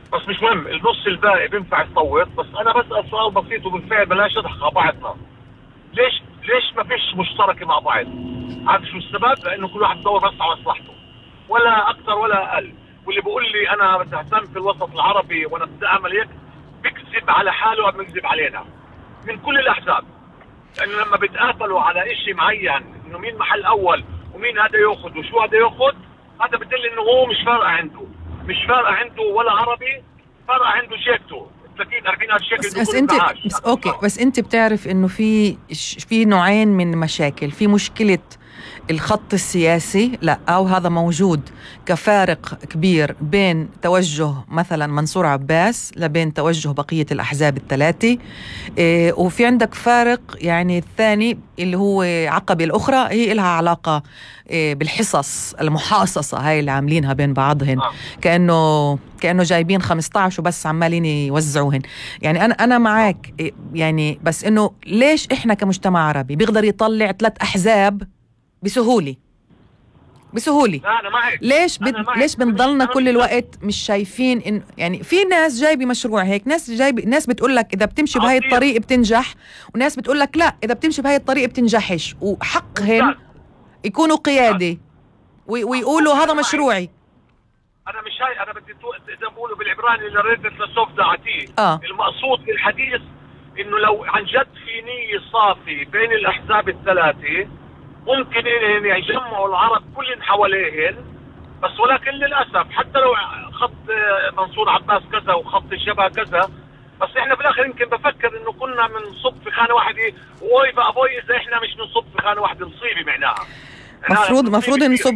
بس مش مهم، النص الباقي بينفع يصوت. بس انا بسأل سؤال بسيط وبالفعل بلاش نضحك على بعضنا. ليش ما فيش مشتركة مع بعض؟ عارف شو السبب؟ لانه كل واحد بدور بس على مصلحته، ولا اكثر ولا اقل. واللي بيقول لي انا بدي اهتم في الوسط العربي وانا بدي اعمل هيك بكذب على حاله وعم يكذب علينا من كل الاحزاب. لانه لما بيتقاتلوا على شيء معين، انه مين محل اول ومين هذا ياخذ وشو هذا ياخذ، هذا بدل انه هو مش فارقه عنده، مش فارقه عنده ولا عربي، فارقه عنده شيكته 30 40 الف شيكل. بس انت بس اوكي، بس انت بتعرف انه في نوعين من مشاكل. في مشكله الخط السياسي، لا، أو هذا موجود كفارق كبير بين توجه مثلا منصور عباس لبين توجه بقية الأحزاب الثلاثة. وفي عندك فارق يعني الثاني اللي هو عقبة الأخرى هي لها علاقة بالحصص المحاصصة هاي اللي عاملينها بين بعضهن، كأنه جايبين 15 وبس عمالين يوزعوهن. يعني أنا معاك يعني، بس إنه ليش إحنا كمجتمع عربي بيقدر يطلع 3 أحزاب بسهولة؟ لا أنا معك. ليش بنضلنا كل الوقت مش شايفين إن يعني في ناس جايبة مشروع هيك، ناس بتقول لك إذا بتمشي بهاي الطريق بتنجح، وناس بتقول لك لا إذا بتمشي بهاي الطريق بتنجحش، وحقهم يكونوا قيادة ويقولوا هذا مشروعي. أنا مش هاي، أنا بدي إذا بقولوا بالعبراني اللي ردت لسوف دعتيه. المقصود في الحديث إنه لو عن جد في نية صافي بين الأحزاب الثلاثة ممكن إنهم يجمعوا العرب كلهم حواليهن. بس ولكن للأسف حتى لو خط منصور عباس كذا وخط الشبه كذا، بس إحنا بالآخر يمكن بفكر إنه كنا بنصب في خانة واحدة، وأوي بقى بوي إذا إحنا مش بنصب في خانة واحدة نصيبي معناها. مفروض نصب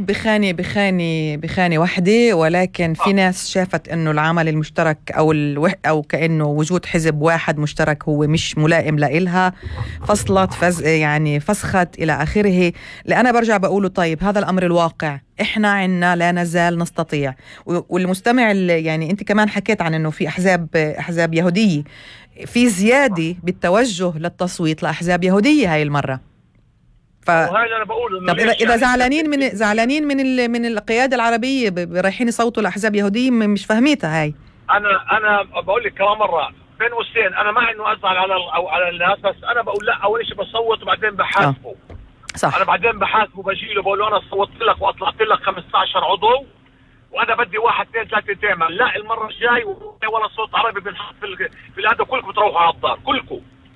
بخانة واحدة، ولكن في ناس شافت انه العمل المشترك او كأنه وجود حزب واحد مشترك هو مش ملائم لإلها، فصلت يعني فسخت الى اخره. لأنا برجع بقوله طيب هذا الامر الواقع، احنا عنا لا نزال نستطيع. والمستمع يعني انت كمان حكيت عن انه في احزاب يهودية، في زيادة بالتوجه للتصويت لأحزاب يهودية هاي المرة. وهذا انا بقول طب اذا زعلانين من القياده العربيه رايحين يصوتوا لاحزاب يهوديه، مش فهميتها هاي. انا بقول لك كمان مره بين قوسين، انا مع انه ازعل على الناس، بس انا بقول لا، اول شيء بصوت وبعدين بحاسبه. صح. انا بعدين بحاسبه، بجي له بقول له انا صوتت لك واطلعت لك 15 عضو وانا بدي 1 2 3 تعمل، لا المره الجاي ولا صوت عربي بنحط في هذا كلكم بتروحوا على الدار كلكم.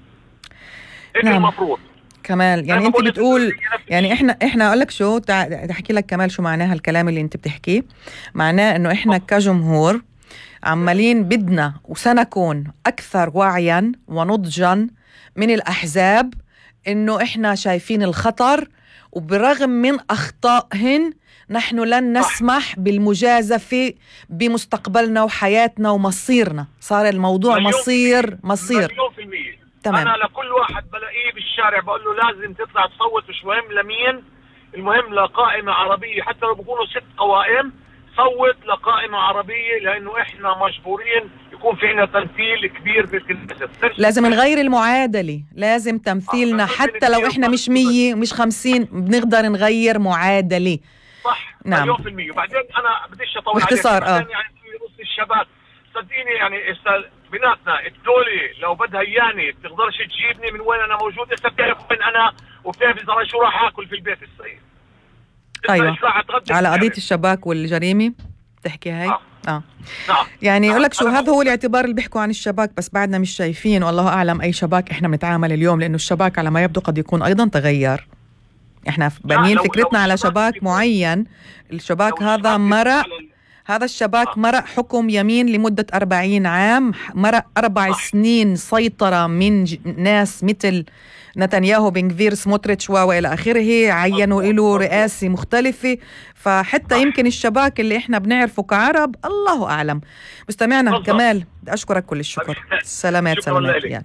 نعم. المفروض كمال يعني انت بتقول يعني احنا اقول لك شو، تحكي لك كمال شو معناها الكلام اللي انت بتحكيه. معناه انه احنا كجمهور عمالين بدنا وسنكون اكثر وعيا ونضجا من الاحزاب، انه احنا شايفين الخطر، وبرغم من اخطائهن نحن لن نسمح بالمجازفة بمستقبلنا وحياتنا ومصيرنا. صار الموضوع مصير. تمام. أنا لكل واحد بلاقيه بالشارع بقول له لازم تطلع تصوت، مش مهم لمين، المهم لقائمة عربية، حتى لو بيكونوا 6 قوائم صوت لقائمة عربية، لأنه إحنا مجبورين يكون في عنا تمثيل كبير بالكنيسة. لازم نغير المعادلة، لازم تمثيلنا حتى لو إحنا مش 100 مش 50 بنقدر نغير معادلة. صح. نعم. مليون في المية. وبعدين أنا بديش أطول باختصار يعني في نص الشباب صدقيني يعني بيناتنا الدولة لو بدها اياني بتقدرش تجيبني من وين انا موجود. انت بتعرف وين انا وبتعرف اذا شو راح اكل في البيت الصغير. ايوه على قضية الشباك والجريمة تحكي هاي. نعم. يعني اقول لك شو، هذا هو الاعتبار اللي بيحكوا عن الشباك، بس بعدنا مش شايفين والله اعلم اي شباك احنا بنتعامل اليوم، لانه الشباك على ما يبدو قد يكون ايضا تغير. احنا بانيين فكرتنا على شباك معين، الشباك هذا مرق، هذا الشباك مرق حكم يمين لمدة 40 عام، مرق 4 سنين سيطرة من ناس مثل نتنياهو، بن غفير، سموتريتش وإلى آخره، عينوا له رئاسة مختلفة. فحتى يمكن الشباك اللي احنا بنعرفه كعرب الله أعلم. مستمعنا كمال بدي أشكرك كل الشكر. سلامات. يلا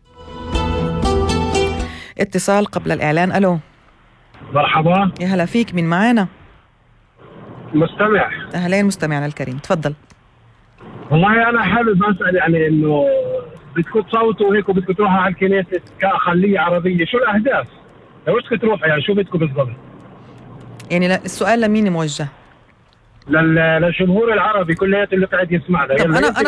اتصال قبل الإعلان. ألو مرحبا. يا هلا فيك، من معانا؟ مستمع. أهلين مستمعنا الكريم، تفضل. والله أنا حابب أسأل يعني إنه بدكم تصوتوا هيك وبدكم تروحوا على الكنيسة كأقلية عربية، شو الأهداف؟ لو بدكم تروحوا يعني شو بدكم بالضبط؟ يعني السؤال لمين موجه؟ للجمهور العربي كلياته اللي قاعد يسمعنا. طب أنا